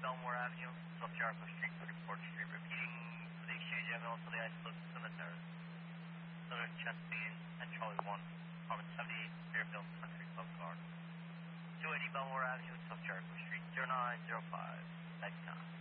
Belmore Avenue, South Jericho Street, 34th Street. Repeating for the exchange ambulance to the Islip Cemetery. Southern Chesapeake and Charlie 1, Apartment 78, Fairfield Country Club Garden. 280 Belmore Avenue, South Jericho Street, 0905. Next time.